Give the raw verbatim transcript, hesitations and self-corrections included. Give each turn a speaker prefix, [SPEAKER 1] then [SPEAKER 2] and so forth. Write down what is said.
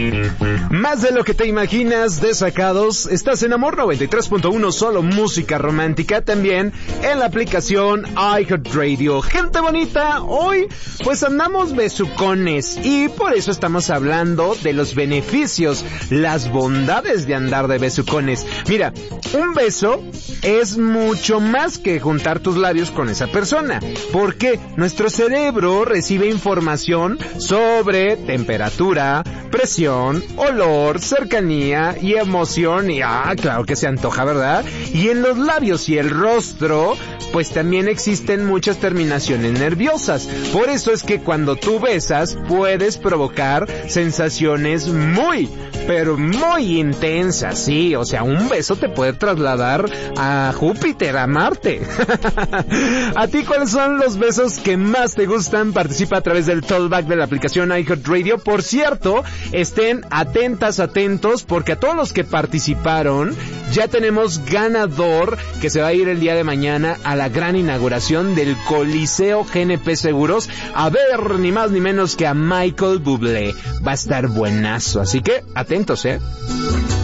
[SPEAKER 1] Más de lo que te imaginas, Desacados. Estás en Amor noventa y tres punto uno, solo música romántica, también en la aplicación iHeartRadio. Gente bonita, hoy pues andamos besucones y por eso estamos hablando de los beneficios, las bondades de andar de besucones. Mira, un beso es mucho más que juntar tus labios con esa persona, porque nuestro cerebro recibe información sobre temperatura, presión, olor, cercanía y emoción, y ah, claro que se antoja, ¿verdad? Y en los labios y el rostro, pues también existen muchas terminaciones nerviosas. Por eso es que cuando tú besas, puedes provocar sensaciones muy, pero muy intensas, sí. O sea, un beso te puede trasladar a Júpiter, a Marte. ¿A ti cuáles son los besos que más te gustan? Participa a través del Talkback de la aplicación iHeartRadio. Por cierto, estén atentas, atentos, porque a todos los que participaron, ya tenemos ganador que se va a ir el día de mañana a la gran inauguración del Coliseo G N P Seguros a ver ni más ni menos que a Michael Bublé. Va a estar buenazo, así que atentos, eh.